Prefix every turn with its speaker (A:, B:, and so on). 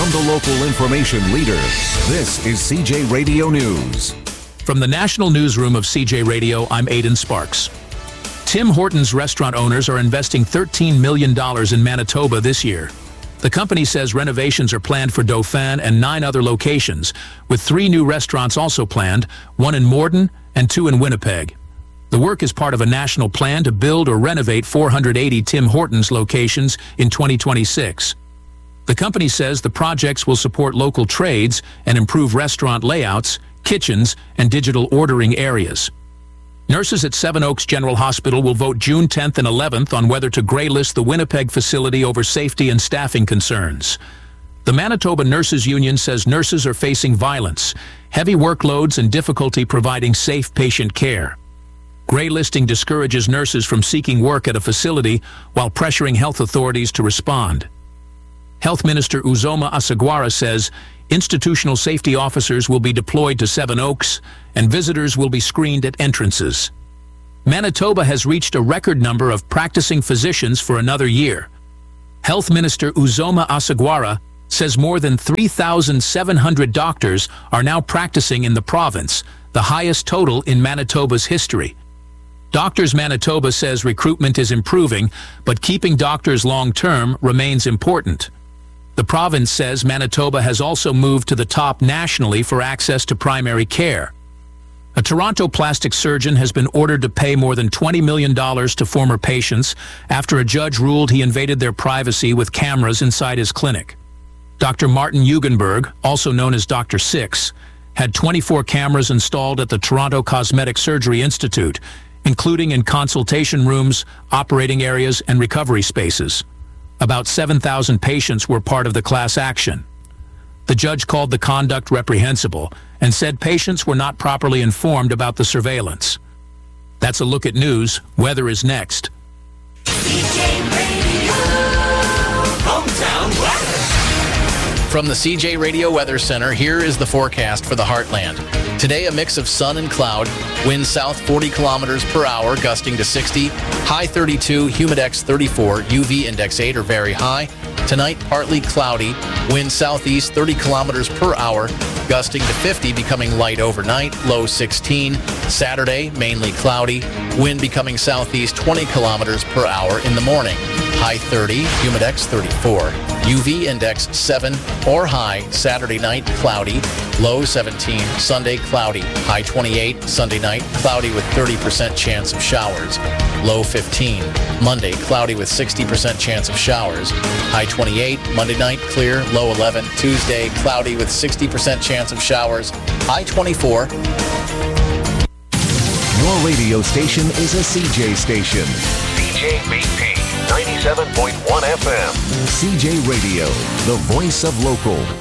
A: From the local information leader, this is CJ Radio News.
B: From the National Newsroom of CJ Radio, I'm Aidan Sparks. Tim Hortons restaurant owners are investing $13 million in Manitoba this year. The company says renovations are planned for Dauphin and 9 other locations, with 3 new restaurants also planned, 1 in Morden and 2 in Winnipeg. The work is part of a national plan to build or renovate 480 Tim Hortons locations in 2026. The company says the projects will support local trades and improve restaurant layouts, kitchens, and digital ordering areas. Nurses at Seven Oaks General Hospital will vote June 10th and 11th on whether to graylist the Winnipeg facility over safety and staffing concerns. The Manitoba Nurses Union says nurses are facing violence, heavy workloads, and difficulty providing safe patient care. Graylisting discourages nurses from seeking work at a facility while pressuring health authorities to respond. Health Minister Uzoma Asagwara says institutional safety officers will be deployed to Seven Oaks and visitors will be screened at entrances. Manitoba has reached a record number of practicing physicians for another year. Health Minister Uzoma Asagwara says more than 3,700 doctors are now practicing in the province, the highest total in Manitoba's history. Doctors Manitoba says recruitment is improving, but keeping doctors long-term remains important. The province says Manitoba has also moved to the top nationally for access to primary care. A Toronto plastic surgeon has been ordered to pay more than $20 million to former patients after a judge ruled he invaded their privacy with cameras inside his clinic. Dr. Martin Hugenberg, also known as Dr. Six, had 24 cameras installed at the Toronto Cosmetic Surgery Institute, including in consultation rooms, operating areas, and recovery spaces. About 7,000 patients were part of the class action. The judge called the conduct reprehensible and said patients were not properly informed about the surveillance. That's a look at news. Weather is next.
C: CJ Radio, hometown weather.
D: From the CJ Radio Weather Center, here is the forecast for the Heartland. Today, a mix of sun and cloud. Winds south 40 kilometers per hour, gusting to 60. High 32, humidex 34, UV index 8 or very high. Tonight, partly cloudy. Wind southeast 30 kilometers per hour, gusting to 50, becoming light overnight. Low 16. Saturday, mainly cloudy. Wind becoming southeast 20 kilometers per hour in the morning. High 30, humidex 34. UV index 7 or high. Saturday night, cloudy. Low 17. Sunday, cloudy. High 28. Sunday night, cloudy with 30% chance of showers. Low 15. Monday, cloudy with 60% chance of showers. High 28. Monday night, clear. Low 11. Tuesday, cloudy with 60% chance of showers. High 24.
A: Your radio station is a CJ station.
E: CJ BP 97.1 FM.
A: CJ Radio, the voice of local.